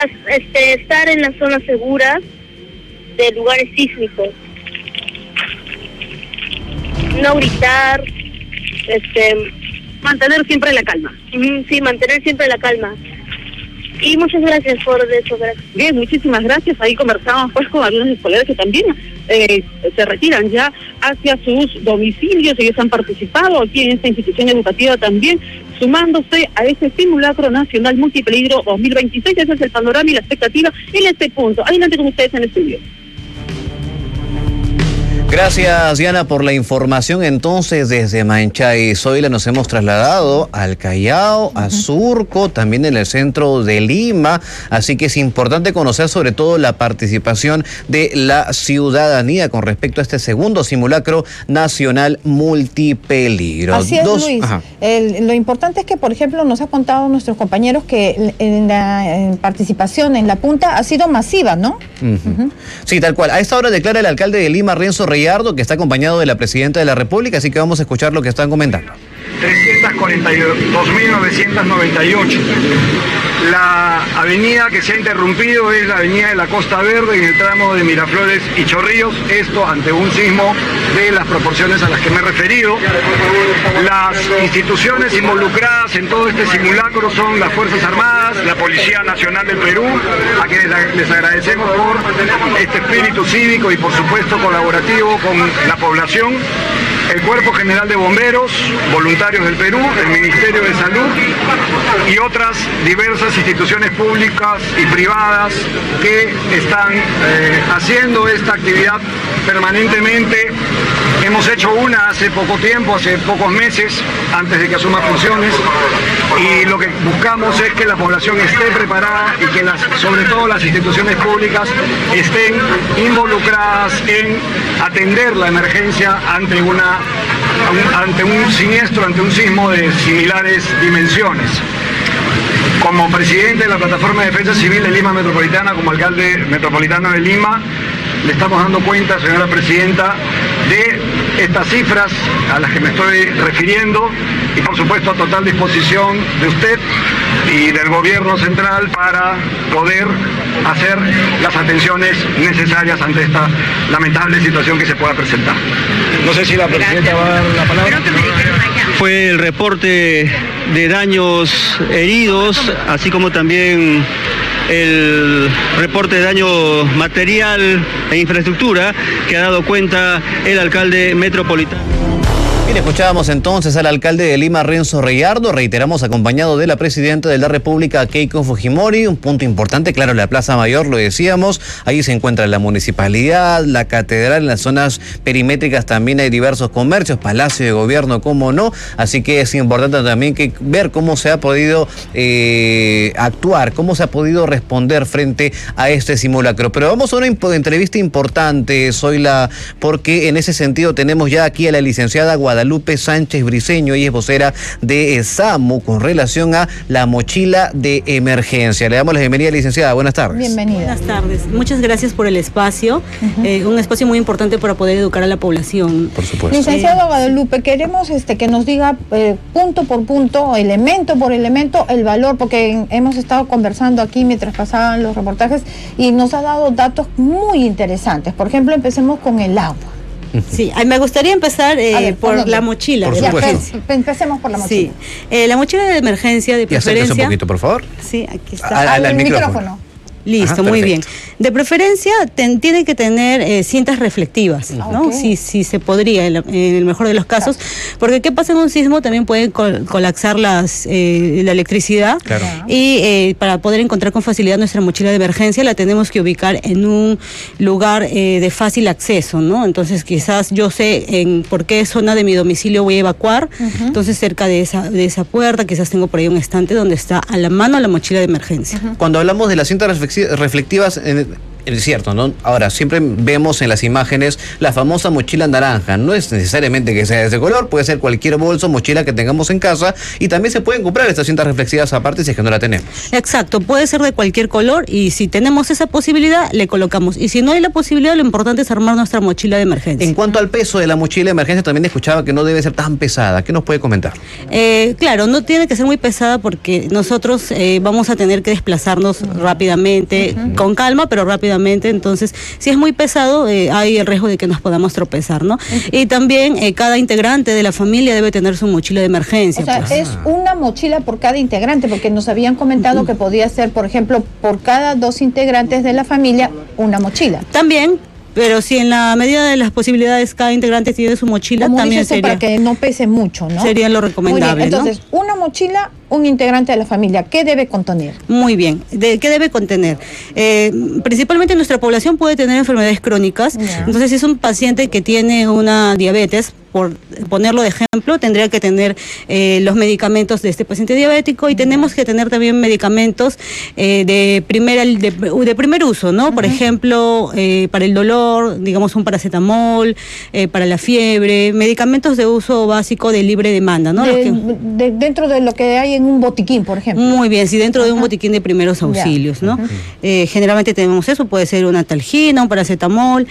Estar en las zonas seguras de lugares sísmicos. No gritar, mantener siempre la calma. Sí, mantener siempre la calma. Y muchas gracias por eso. Gracias. Bien, muchísimas gracias. Ahí conversamos pues con algunos escolares que también se retiran ya hacia sus domicilios. Ellos han participado aquí en esta institución educativa también, sumándose a este simulacro nacional multipeligro 2026. Ese es el panorama y la expectativa en este punto. Adelante con ustedes en el estudio. Gracias, Diana, por la información. Entonces, desde Manchay Zoila nos hemos trasladado al Callao, a Surco, también en el centro de Lima. Así que es importante conocer sobre todo la participación de la ciudadanía con respecto a este segundo simulacro nacional multipeligro. Así es, Luis. Lo importante es que, por ejemplo, nos ha contado nuestros compañeros que la participación en la punta ha sido masiva, ¿no? Sí, tal cual. A esta hora declara el alcalde de Lima, Renzo Reyardo, que está acompañado de la presidenta de la República, así que vamos a escuchar lo que están comentando. 342.998. La avenida que se ha interrumpido es la avenida de la Costa Verde en el tramo de Miraflores y Chorrillos, esto ante un sismo de las proporciones a las que me he referido. Las instituciones involucradas en todo este simulacro son las Fuerzas Armadas, la Policía Nacional del Perú, a quienes les agradecemos por este espíritu cívico y por supuesto colaborativo con la población, el Cuerpo General de Bomberos, voluntarios del Perú, el Ministerio de Salud y otras diversas instituciones públicas y privadas que están haciendo esta actividad permanentemente. Hemos hecho una hace poco tiempo, hace pocos meses, antes de que asuma funciones, y lo que buscamos es que la población esté preparada y que sobre todo las instituciones públicas estén involucradas en atender la emergencia ante un siniestro, ante un sismo de similares dimensiones. Como presidente de la Plataforma de Defensa Civil de Lima Metropolitana, como alcalde metropolitano de Lima, le estamos dando cuenta, señora presidenta, de estas cifras a las que me estoy refiriendo y por supuesto a total disposición de usted y del gobierno central para poder hacer las atenciones necesarias ante esta lamentable situación que se pueda presentar. No sé si la presidenta va a dar la palabra. Fue el reporte de daños heridos, así como también el reporte de daño material e infraestructura que ha dado cuenta el alcalde metropolitano. Bien, escuchábamos entonces al alcalde de Lima, Renzo Reyardo, reiteramos acompañado de la presidenta de la República, Keiko Fujimori. Un punto importante, claro, la Plaza Mayor, lo decíamos, ahí se encuentra la municipalidad, la catedral, en las zonas perimétricas también hay diversos comercios, Palacio de Gobierno, cómo no, así que es importante también que ver cómo se ha podido actuar, cómo se ha podido responder frente a este simulacro. Pero vamos a una entrevista importante, Zoila, porque en ese sentido tenemos ya aquí a la licenciada Guadalupe Sánchez Briceño, ella es vocera de SAMU con relación a la mochila de emergencia. Le damos la bienvenida, licenciada. Buenas tardes. Bienvenida. Buenas tardes. Muchas gracias por el espacio. Un espacio muy importante para poder educar a la población. Por supuesto. Licenciada Guadalupe, queremos que nos diga punto por punto, elemento por elemento, el valor, porque hemos estado conversando aquí mientras pasaban los reportajes y nos ha dado datos muy interesantes. Por ejemplo, empecemos con el agua. Sí, me gustaría empezar por la mochila. Por supuesto. Empecemos por la mochila. Sí, la mochila de emergencia de preferencia. Y acérquese un poquito, por favor. Sí, aquí está. Al micrófono. Listo, muy bien. De preferencia tiene que tener cintas reflectivas, ¿no? Okay. Si se podría, en el mejor de los casos, porque ¿qué pasa en un sismo? También puede colapsar la electricidad, y para poder encontrar con facilidad nuestra mochila de emergencia la tenemos que ubicar en un lugar de fácil acceso, ¿no? Entonces quizás yo sé en por qué zona de mi domicilio voy a evacuar, entonces cerca de esa puerta quizás tengo por ahí un estante donde está a la mano la mochila de emergencia. Cuando hablamos de las cintas reflectivas, Es cierto, ¿no? Ahora, siempre vemos en las imágenes la famosa mochila naranja. No es necesariamente que sea de ese color, puede ser cualquier bolso, mochila que tengamos en casa, y también se pueden comprar estas cintas reflexivas aparte si es que no la tenemos. Exacto, puede ser de cualquier color, y si tenemos esa posibilidad, le colocamos. Y si no hay la posibilidad, lo importante es armar nuestra mochila de emergencia. En cuanto al peso de la mochila de emergencia, también escuchaba que no debe ser tan pesada. ¿Qué nos puede comentar? Claro, no tiene que ser muy pesada porque nosotros vamos a tener que desplazarnos rápidamente, con calma, pero rápidamente. Entonces, si es muy pesado, hay el riesgo de que nos podamos tropezar, ¿no? Y también cada integrante de la familia debe tener su mochila de emergencia. O sea, pues. es una mochila por cada integrante, porque nos habían comentado que podía ser, por ejemplo, por cada 2 integrantes de la familia, una mochila. También, pero si en la medida de las posibilidades cada integrante tiene su mochila, Como también dices tú, para que no pese mucho, ¿no? sería lo Muy recomendable. bien. Entonces, una mochila, un integrante de la familia, ¿qué debe contener? Muy bien. ¿Qué debe contener? Principalmente nuestra población puede tener enfermedades crónicas. Ya. Entonces, si es un paciente que tiene una diabetes, por ponerlo de ejemplo, tendría que tener los medicamentos de este paciente diabético, y tenemos que tener también medicamentos de primer uso, ¿no? Por ejemplo, para el dolor, digamos un paracetamol, para la fiebre, medicamentos de uso básico de libre demanda, ¿no? Dentro de lo que hay en un botiquín, por ejemplo. Muy bien, si dentro de un botiquín de primeros auxilios, ¿no? Generalmente tenemos eso, puede ser una talgina, un paracetamol.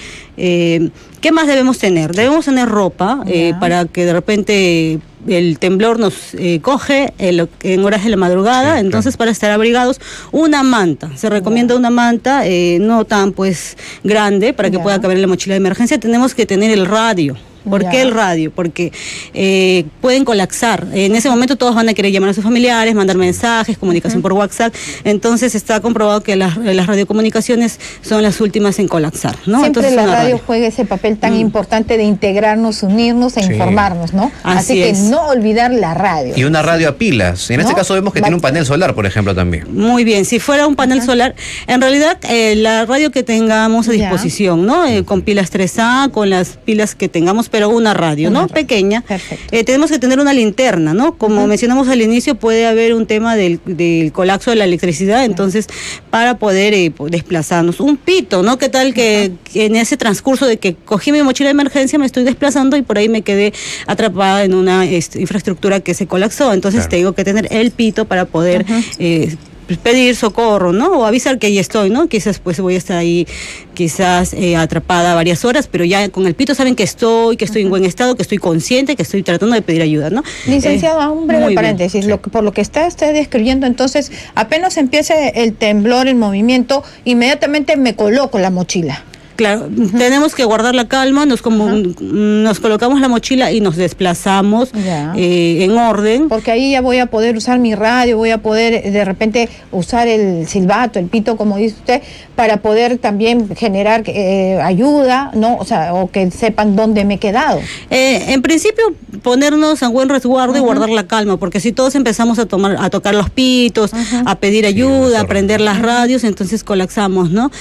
¿Qué más debemos tener? Debemos tener ropa para que de repente el temblor nos coge en horas de la madrugada, sí, entonces claro, para estar abrigados, una manta. Se recomienda una manta no tan pues grande para que pueda caber en la mochila de emergencia. Tenemos que tener el radio. ¿Por qué el radio? Porque pueden colapsar. En ese momento todos van a querer llamar a sus familiares, mandar mensajes, comunicación por WhatsApp. Entonces está comprobado que las radiocomunicaciones son las últimas en colapsar, ¿no? Siempre entonces, la radio juega ese papel tan importante de integrarnos, unirnos e informarnos, ¿no? Así que no olvidar la radio. Y una radio a pilas. En este caso vemos que tiene un panel solar, por ejemplo, también. Muy bien, si fuera un panel solar, en realidad la radio que tengamos a disposición, ¿no? Con pilas 3A, con las pilas que tengamos, pero una radio, ¿no? Pequeña. Tenemos que tener una linterna, ¿no? Como mencionamos al inicio, puede haber un tema del colapso de la electricidad, entonces, para poder desplazarnos. Un pito, ¿no? ¿Qué tal que en ese transcurso de que cogí mi mochila de emergencia, me estoy desplazando y por ahí me quedé atrapada en una infraestructura que se colapsó? Entonces tengo que tener el pito para poder pedir socorro, ¿no? O avisar que ahí estoy, ¿no? Quizás pues voy a estar ahí, quizás atrapada varias horas, pero ya con el pito saben que estoy en buen estado, que estoy consciente, que estoy tratando de pedir ayuda, ¿no? Licenciado, un breve paréntesis, por lo que está usted describiendo, entonces, apenas empiece el temblor, el movimiento, inmediatamente me coloco la mochila. Claro, tenemos que guardar la calma, nos colocamos la mochila y nos desplazamos en orden. Porque ahí ya voy a poder usar mi radio, voy a poder de repente usar el silbato, el pito, como dice usted, para poder también generar ayuda, ¿no? O sea, o que sepan dónde me he quedado. En principio, ponernos a buen resguardo y guardar la calma, porque si todos empezamos a tocar los pitos, a pedir ayuda, a prender las radios, entonces colapsamos, ¿no?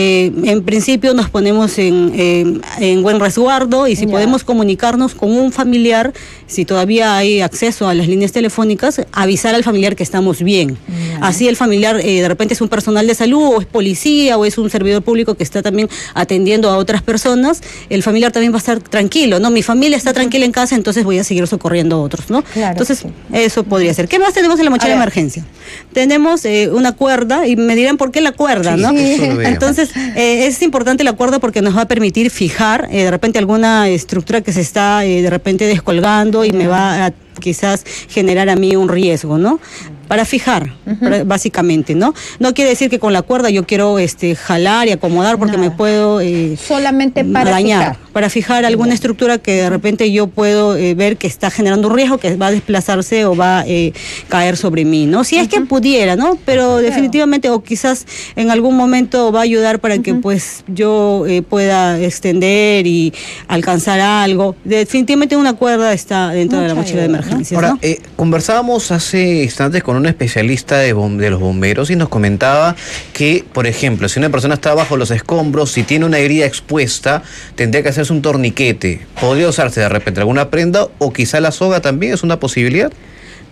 En principio nos ponemos en buen resguardo, y si podemos comunicarnos con un familiar, si todavía hay acceso a las líneas telefónicas, avisar al familiar que estamos bien. Así el familiar de repente es un personal de salud, o es policía, o es un servidor público que está también atendiendo a otras personas, el familiar también va a estar tranquilo, ¿no? Mi familia está tranquila en casa, entonces voy a seguir socorriendo a otros, ¿no? Claro, entonces, eso podría ser. ¿Qué más tenemos en la mochila de emergencia? Tenemos una cuerda, y me dirán por qué la cuerda, ¿no? Entonces, es importante la cuerda porque nos va a permitir fijar de repente alguna estructura que se está de repente descolgando y me va a quizás generar a mí un riesgo, ¿no? Para fijar, básicamente, ¿no? No quiere decir que con la cuerda yo quiero jalar y acomodar porque me puedo solamente para dañar. Para fijar alguna estructura que de repente yo puedo ver que está generando un riesgo, que va a desplazarse o va a caer sobre mí, ¿no? Si es que pudiera, ¿no? Pero definitivamente, o quizás en algún momento va a ayudar para que pues yo pueda extender y alcanzar algo. Definitivamente una cuerda está dentro de la mochila de emergencia. Ahora, ¿no? Conversábamos hace instantes con un especialista de los bomberos y nos comentaba que, por ejemplo, si una persona está bajo los escombros, si tiene una herida expuesta, tendría que hacerse un torniquete. ¿Podría usarse de repente alguna prenda, o quizá la soga también es una posibilidad?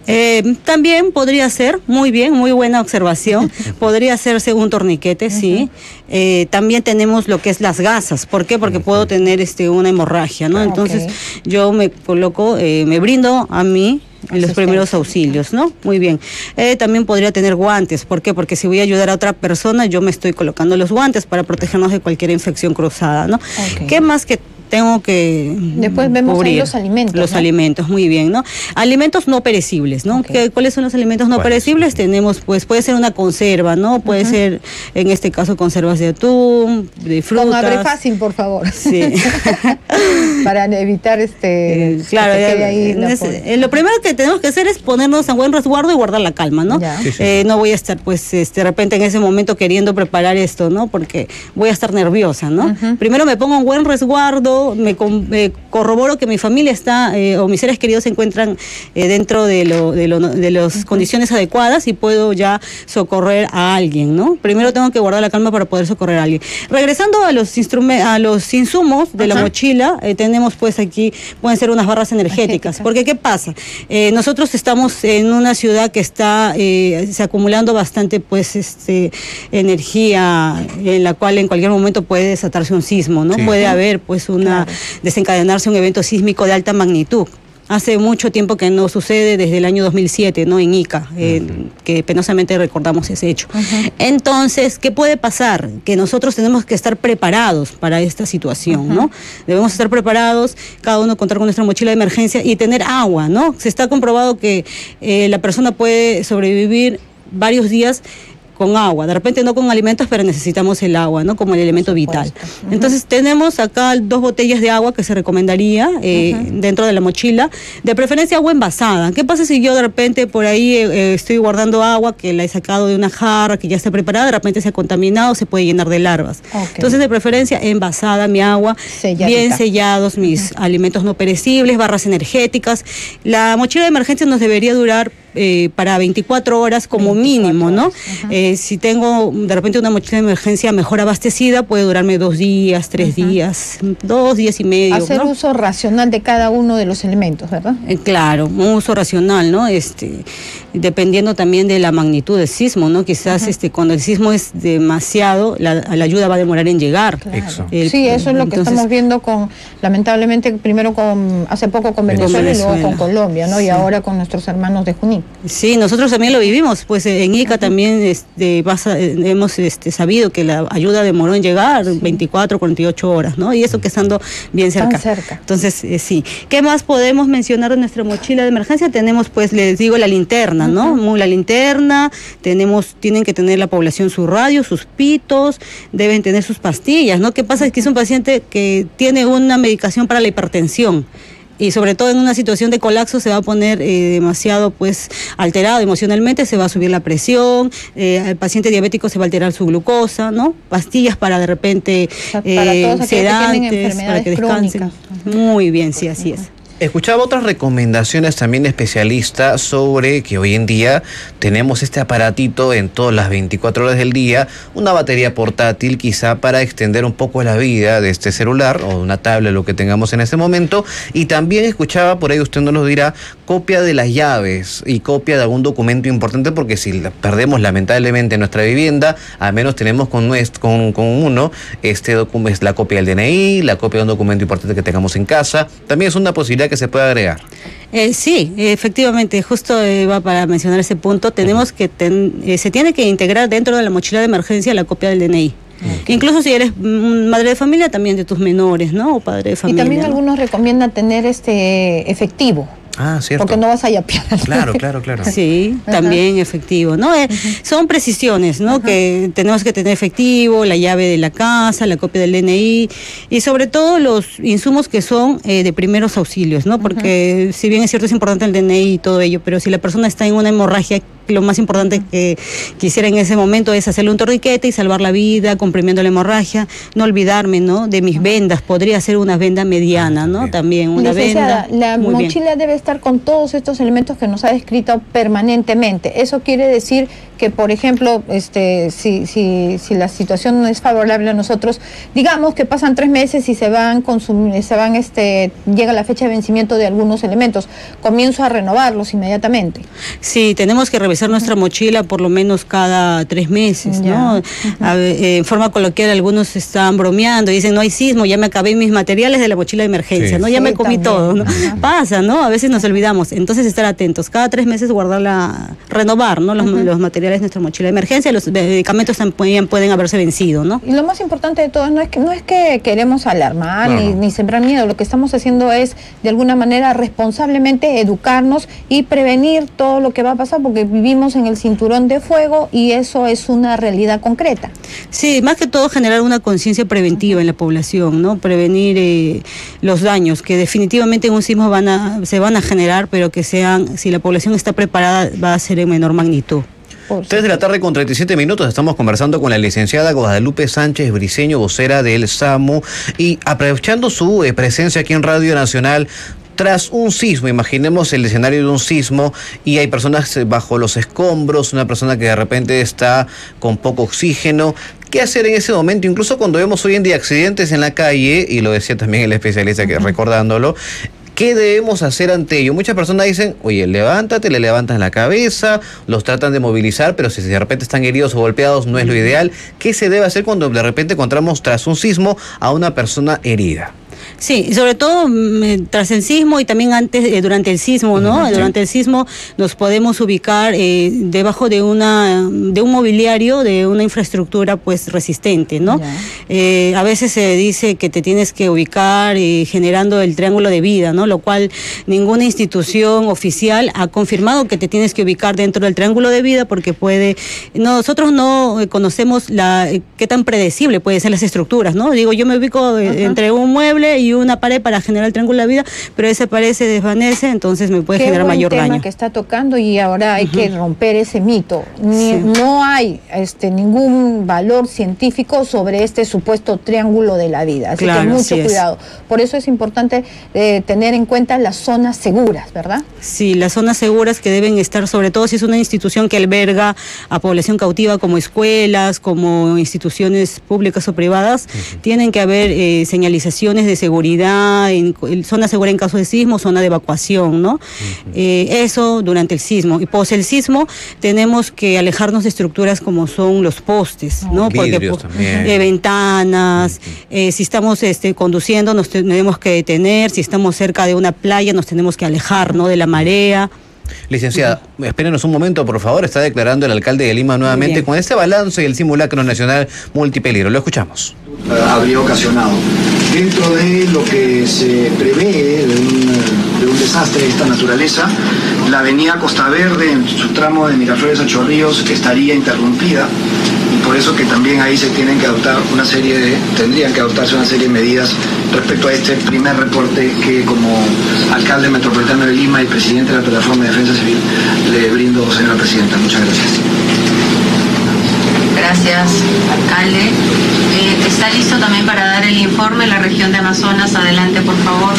También podría ser, muy bien, muy buena observación, podría hacerse un torniquete, sí. También tenemos lo que es las gasas. ¿Por qué? Porque puedo tener una hemorragia, ¿no? Entonces yo me coloco, me brindo a mí los primeros auxilios, ¿no? Muy bien. También podría tener guantes. ¿Por qué? Porque si voy a ayudar a otra persona, yo me estoy colocando los guantes para protegernos de cualquier infección cruzada, ¿no? ¿Qué más que tengo que después vemos cubrir? ahí los alimentos, los ¿no? alimentos, muy bien, ¿no? Alimentos no perecibles, ¿no? ¿Cuáles son los alimentos no perecibles? Tenemos, pues, puede ser una conserva, ¿no? Puede ser, en este caso, conservas de atún, de frutas. Con abre fácil, por favor. Sí. Para evitar claro, que quede ahí lo primero que tenemos que hacer es ponernos a buen resguardo y guardar la calma, ¿no? No voy a estar, pues, de repente en ese momento queriendo preparar esto, ¿no? Porque voy a estar nerviosa, ¿no? Primero me pongo en buen resguardo, me corroboro que mi familia está o mis seres queridos se encuentran dentro de las condiciones adecuadas y puedo ya socorrer a alguien, ¿no? Primero tengo que guardar la calma para poder socorrer a alguien. Regresando a los insumos de la mochila, tenemos pues aquí, pueden ser unas barras energéticas, porque ¿qué pasa? Nosotros estamos en una ciudad que está se acumulando bastante pues energía en la cual en cualquier momento puede desatarse un sismo, ¿no? Puede haber pues desencadenarse un evento sísmico de alta magnitud. Hace mucho tiempo que no sucede, desde el año 2007, ¿no? En Ica, que penosamente recordamos ese hecho. Entonces, ¿qué puede pasar? Que nosotros tenemos que estar preparados para esta situación, ¿no? Debemos estar preparados, cada uno contar con nuestra mochila de emergencia y tener agua, ¿no? Se está comprobado que la persona puede sobrevivir varios días con agua, de repente no con alimentos, pero necesitamos el agua, ¿no? Como el elemento vital. Entonces tenemos acá 2 botellas de agua que se recomendaría dentro de la mochila, de preferencia agua envasada. ¿Qué pasa si yo de repente por ahí estoy guardando agua que la he sacado de una jarra que ya está preparada, de repente se ha contaminado, se puede llenar de larvas? Entonces de preferencia envasada mi agua, bien sellados mis alimentos no perecibles, barras energéticas. La mochila de emergencia nos debería durar para 24 horas como mínimo, ¿no? Si tengo de repente una mochila de emergencia mejor abastecida, puede durarme 2 días, 3 días, 2 días y medio. Hacer uso racional de cada uno de los elementos, ¿verdad? Claro, un uso racional, ¿no? Dependiendo también de la magnitud del sismo, ¿no? Quizás cuando el sismo es demasiado, la ayuda va a demorar en llegar. Claro. Sí, eso es lo que estamos viendo lamentablemente, primero hace poco con Venezuela y luego con Colombia, ¿no? Y ahora con nuestros hermanos de Junín. Sí, nosotros también lo vivimos, pues en Ica también hemos sabido que la ayuda demoró en llegar 24, 48 horas, ¿no? Y eso que estando bien cerca. Entonces, sí. ¿Qué más podemos mencionar de nuestra mochila de emergencia? Tenemos, pues, les digo, la linterna, ¿no? La linterna, tienen que tener la población su radio, sus pitos, deben tener sus pastillas, ¿no? ¿Qué pasa? Es que es un paciente que tiene una medicación para la hipertensión. Y sobre todo en una situación de colapso se va a poner demasiado pues alterado emocionalmente, se va a subir la presión, el paciente diabético se va a alterar su glucosa, ¿no? Pastillas para de repente sedantes, para que descansen. Muy bien, sí, así es. Escuchaba otras recomendaciones también de especialistas sobre que hoy en día tenemos este aparatito en todas las 24 horas del día, una batería portátil quizá para extender un poco la vida de este celular o una tablet, lo que tengamos en este momento. Y también escuchaba, por ahí usted nos lo dirá, copia de las llaves y copia de algún documento importante, porque si perdemos lamentablemente nuestra vivienda, al menos tenemos con uno documento, la copia del DNI, la copia de un documento importante que tengamos en casa. También es una posibilidad que se puede agregar. Sí, efectivamente, justo va para mencionar ese punto. Tenemos que se tiene que integrar dentro de la mochila de emergencia la copia del DNI. Incluso si eres madre de familia, también de tus menores, ¿no? O padre de familia. Y también algunos recomiendan tener efectivo. Ah, cierto. Porque no vas a yapear. Claro. Sí, también efectivo, ¿no? Son precisiones, ¿no? Que tenemos que tener efectivo, la llave de la casa, la copia del DNI y sobre todo los insumos que son de primeros auxilios, ¿no? Porque si bien es cierto, es importante el DNI y todo ello, pero si la persona está en una hemorragia, lo más importante que quisiera en ese momento es hacerle un torniquete y salvar la vida, comprimiendo la hemorragia. No olvidarme, ¿no? De mis vendas. Podría ser una venda mediana, ¿no? También una venda. La mochila debe estar con todos estos elementos que nos ha descrito permanentemente. Eso quiere decir que por ejemplo, si la situación no es favorable a nosotros, digamos que pasan 3 meses y llega la fecha de vencimiento de algunos elementos, comienzo a renovarlos inmediatamente. Sí, tenemos que revisar nuestra mochila por lo menos cada 3 meses, ¿no? En forma coloquial, algunos están bromeando y dicen, no hay sismo, ya me acabé mis materiales de la mochila de emergencia, ¿no? Ya me comí todo, ¿no? Pasa, ¿no? A veces nos olvidamos. Entonces, estar atentos. Cada 3 meses renovar, ¿no? Los materiales de nuestra mochila de emergencia, los medicamentos también pueden haberse vencido, ¿no? Y lo más importante de todo no es que queremos alarmar ni sembrar miedo. Lo que estamos haciendo es, de alguna manera, responsablemente educarnos y prevenir todo lo que va a pasar, porque vivimos en el cinturón de fuego y eso es una realidad concreta. Sí, más que todo generar una conciencia preventiva en la población, ¿no? Prevenir los daños que definitivamente en un sismo se van a generar, pero que si la población está preparada, va a ser en menor magnitud. 3 de la tarde con 37 minutos, estamos conversando con la licenciada Guadalupe Sánchez Briceño, vocera del SAMU, y aprovechando su presencia aquí en Radio Nacional. Tras un sismo, imaginemos el escenario de un sismo y hay personas bajo los escombros, una persona que de repente está con poco oxígeno. ¿Qué hacer en ese momento? Incluso cuando vemos hoy en día accidentes en la calle, y lo decía también el especialista que recordándolo, ¿qué debemos hacer ante ello? Muchas personas dicen, oye, levántate, le levantas la cabeza, los tratan de movilizar, pero si de repente están heridos o golpeados no es lo ideal. ¿Qué se debe hacer cuando de repente encontramos tras un sismo a una persona herida? Sí, sobre todo tras el sismo y también antes, durante el sismo, ¿no? Sí. Durante el sismo nos podemos ubicar debajo de un mobiliario, de una infraestructura pues resistente, ¿no? A veces se dice que te tienes que ubicar generando el triángulo de vida, ¿no? Lo cual ninguna institución oficial ha confirmado que te tienes que ubicar dentro del triángulo de vida, porque nosotros no conocemos qué tan predecible pueden ser las estructuras, ¿no? Digo, yo me ubico entre un mueble y una pared para generar el triángulo de vida, pero esa pared se desvanece, entonces me puede generar mayor daño. Qué buen tema que está tocando, y ahora hay que romper ese mito. No hay ningún valor científico sobre este supuesto triángulo de la vida, así que mucho cuidado. Por eso es importante tener en cuenta las zonas seguras, ¿verdad? Sí, las zonas seguras que deben estar, sobre todo si es una institución que alberga a población cautiva, como escuelas, como instituciones públicas o privadas, tienen que haber señalizaciones de seguridad, zona segura en caso de sismo, zona de evacuación, ¿no? Eso durante el sismo. Y pos el sismo tenemos que alejarnos de estructuras como son los postes, ¿no? Porque ventanas, si estamos conduciendo nos tenemos que detener, si estamos cerca de una playa nos tenemos que alejar, ¿no? De la marea. Licenciada, espérenos un momento, por favor. Está declarando el alcalde de Lima nuevamente con este balance y el simulacro nacional multipeligro. Lo escuchamos. Habría ocasionado. Dentro de lo que se prevé de un desastre de esta naturaleza, la avenida Costa Verde en su tramo de Miraflores a Chorrillos estaría interrumpida, y por eso que también ahí tendrían que adoptarse una serie de medidas respecto a este primer reporte que, como alcalde metropolitano de Lima y presidente de la Plataforma de Defensa Civil, le brindo, señora presidenta. Muchas gracias. Gracias, alcalde. ¿Está listo también para dar el informe la región de Amazonas? Adelante, por favor.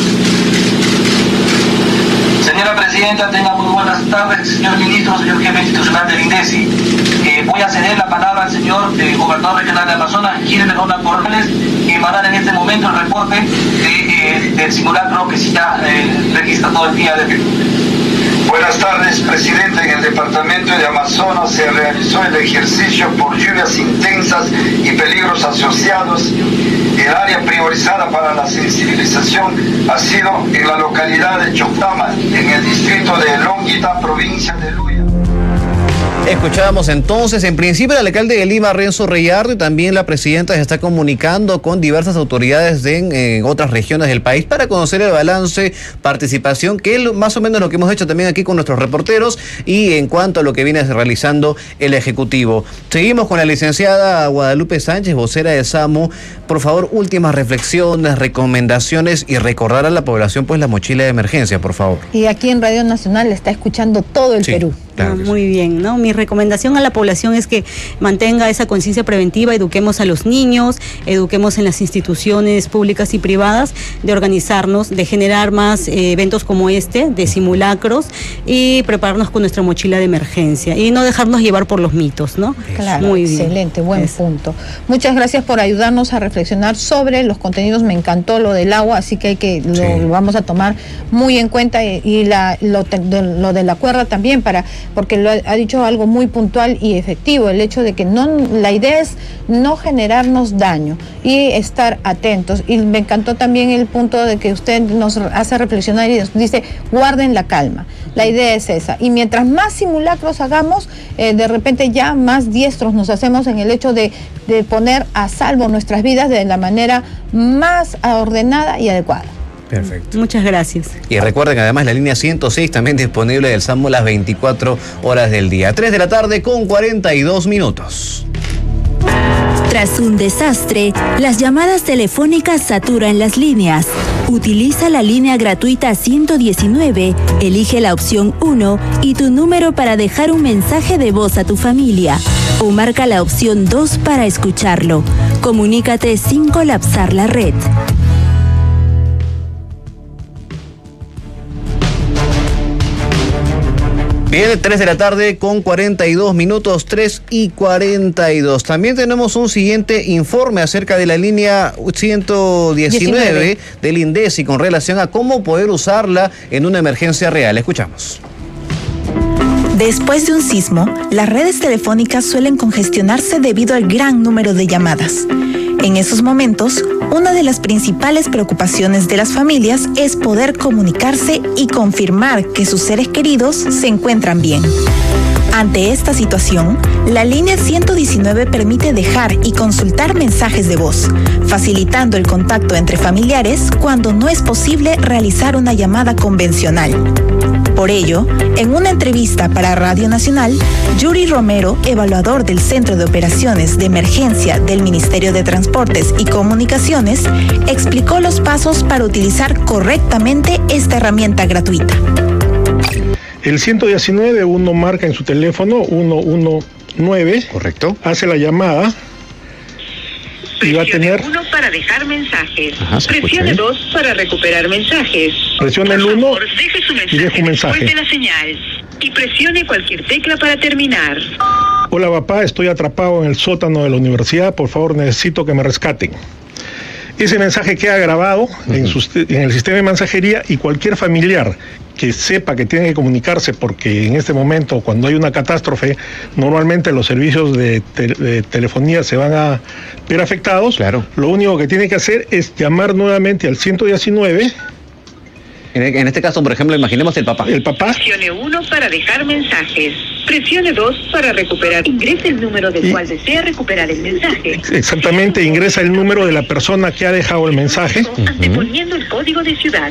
Señora presidenta, tenga muy buenas tardes, señor ministro, señor jefe institucional del INDECI. Voy a ceder la palabra al señor gobernador regional de Amazonas, Guillermo Leona Corrales, que va a dar en este momento el reporte del simulacro que se está registrando todo el día de hoy. Buenas tardes, presidente. En el departamento de Amazonas se realizó el ejercicio por lluvias intensas y peligros asociados. El área priorizada para la sensibilización ha sido en la localidad de Choctama, en el distrito de Longita, provincia de Luya. Escuchábamos entonces, en principio, el alcalde de Lima, Renzo Reyardo, y también la presidenta se está comunicando con diversas autoridades en otras regiones del país para conocer el balance, participación, que es más o menos lo que hemos hecho también aquí con nuestros reporteros, y en cuanto a lo que viene realizando el Ejecutivo. Seguimos con la licenciada Guadalupe Sánchez, vocera de SAMU. Por favor, últimas reflexiones, recomendaciones, y recordar a la población pues la mochila de emergencia, por favor. Y aquí en Radio Nacional está escuchando todo el Perú. Claro muy bien, ¿no? Mi recomendación a la población es que mantenga esa conciencia preventiva, eduquemos a los niños, eduquemos en las instituciones públicas y privadas de organizarnos, de generar más eventos como este, de simulacros, y prepararnos con nuestra mochila de emergencia y no dejarnos llevar por los mitos, ¿no? Claro, muy bien. Excelente, buen punto. Muchas gracias por ayudarnos a reflexionar sobre los contenidos. Me encantó lo del agua, así que lo vamos a tomar muy en cuenta, y lo de la cuerda también, porque ha dicho algo muy puntual y efectivo, el hecho de que la idea es no generarnos daño y estar atentos. Y me encantó también el punto de que usted nos hace reflexionar y nos dice, guarden la calma. La idea es esa. Y mientras más simulacros hagamos, de repente ya más diestros nos hacemos en el hecho de poner a salvo nuestras vidas de la manera más ordenada y adecuada. Perfecto. Muchas gracias. Y recuerden que además la línea 106 también disponible del SAMU las 24 horas del día. 3 de la tarde con 42 minutos. Tras un desastre, las llamadas telefónicas saturan las líneas. Utiliza la línea gratuita 119, elige la opción 1 y tu número para dejar un mensaje de voz a tu familia. O marca la opción 2 para escucharlo. Comunícate sin colapsar la red. Bien, 3 de la tarde con 42 minutos, 3 y 42. También tenemos un siguiente informe acerca de la línea 119 del INDECI con relación a cómo poder usarla en una emergencia real. Escuchamos. Después de un sismo, las redes telefónicas suelen congestionarse debido al gran número de llamadas. En esos momentos, una de las principales preocupaciones de las familias es poder comunicarse y confirmar que sus seres queridos se encuentran bien. Ante esta situación, la línea 119 permite dejar y consultar mensajes de voz, facilitando el contacto entre familiares cuando no es posible realizar una llamada convencional. Por ello, en una entrevista para Radio Nacional, Yuri Romero, evaluador del Centro de Operaciones de Emergencia del Ministerio de Transportes y Comunicaciones, explicó los pasos para utilizar correctamente esta herramienta gratuita. El 119, uno marca en su teléfono 119. Correcto. Hace la llamada. Y va a tener 1 para dejar mensajes. Presione 2 para recuperar mensajes. Presione el 1 deje su mensaje y deje un mensaje. Después de la señal. Y presione cualquier tecla para terminar. Hola papá, estoy atrapado en el sótano de la universidad, por favor necesito que me rescaten. Ese mensaje queda grabado en el sistema de mensajería, y cualquier familiar que sepa que tiene que comunicarse, porque en este momento, cuando hay una catástrofe, normalmente los servicios de telefonía se van a ver afectados. Claro. Lo único que tiene que hacer es llamar nuevamente al 119. En este caso, por ejemplo, imaginemos el papá. El papá. Presione 1 para dejar mensajes. Presione 2 para recuperar. Ingrese el número del cual desea recuperar el mensaje. Exactamente, ingresa el número de la persona que ha dejado el mensaje. Anteponiendo el código de ciudad.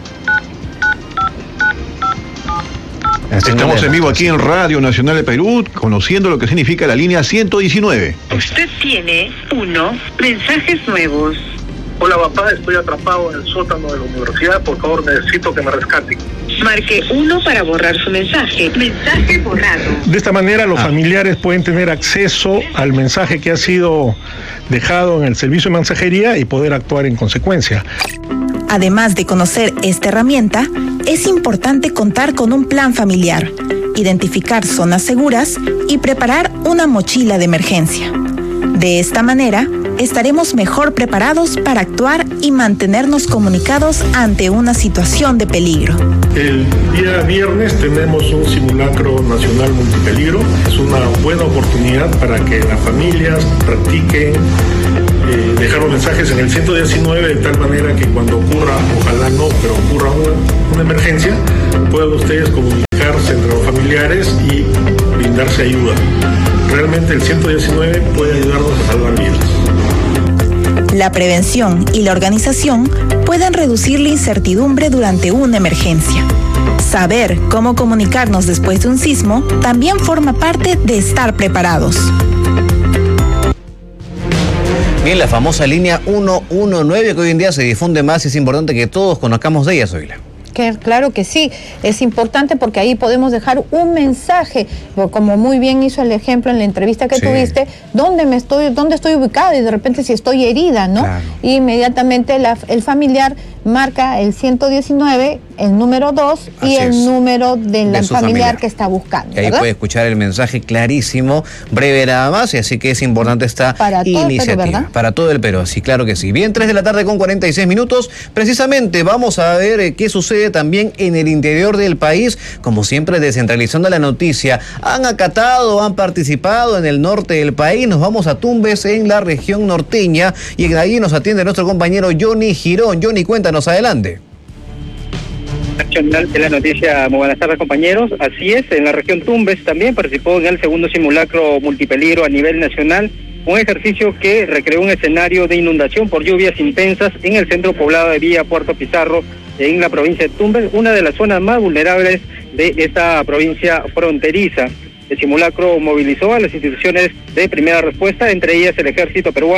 Estamos en vivo aquí en Radio Nacional de Perú, conociendo lo que significa la línea 119. Usted tiene 1 mensajes nuevos. Hola papá, estoy atrapado en el sótano de la universidad, por favor necesito que me rescaten. Marque 1 para borrar su mensaje. Mensaje borrado. De esta manera los familiares pueden tener acceso al mensaje que ha sido dejado en el servicio de mensajería y poder actuar en consecuencia. Además de conocer esta herramienta, es importante contar con un plan familiar, identificar zonas seguras y preparar una mochila de emergencia. De esta manera, estaremos mejor preparados para actuar y mantenernos comunicados ante una situación de peligro. El día viernes tenemos un simulacro nacional multipeligro. Es una buena oportunidad para que las familias practiquen dejar los mensajes en el 119 de tal manera que cuando ocurra, ojalá no, pero ocurra una emergencia, puedan ustedes comunicarse entre los familiares y brindarse ayuda. Realmente el 119 puede ayudarnos a salvar vidas. La prevención y la organización pueden reducir la incertidumbre durante una emergencia. Saber cómo comunicarnos después de un sismo también forma parte de estar preparados. Bien, la famosa línea 119 que hoy en día se difunde más y es importante que todos conozcamos de ella, Zoila. Claro que sí, es importante porque ahí podemos dejar un mensaje, como muy bien hizo el ejemplo en la entrevista que tuviste, dónde estoy ubicada y de repente si estoy herida, ¿no? Claro. Y inmediatamente el familiar marca el 119, el número 2 y el número del familiar que está buscando. Y ahí puede escuchar el mensaje clarísimo, breve nada más, y así que es importante esta iniciativa. Para todo el Perú, sí, claro que sí. Bien, 3 de la tarde con 46 minutos. Precisamente vamos a ver qué sucede también en el interior del país, como siempre descentralizando la noticia. Han acatado, han participado en el norte del país. Nos vamos a Tumbes, en la región norteña, y ahí nos atiende nuestro compañero Johnny Girón. Johnny, cuéntanos, adelante. Nacional de la noticia, muy buenas tardes, compañeros. Así es, en la región Tumbes también participó en el segundo simulacro multipeligro a nivel nacional, un ejercicio que recreó un escenario de inundación por lluvias intensas en el centro poblado de Villa Puerto Pizarro, en la provincia de Tumbes, una de las zonas más vulnerables de esta provincia fronteriza. El simulacro movilizó a las instituciones de primera respuesta, entre ellas el Ejército Peruano,